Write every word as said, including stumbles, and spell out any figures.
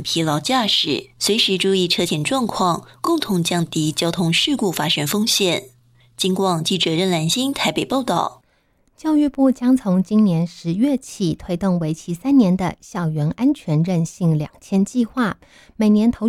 疲劳驾驶，随时注意车前状况，共同降低交通事故发生风险。警广记者任兰心台北报道。 教育部将从今年十月起推动为期三年的校园安全韧性两千计划，每年投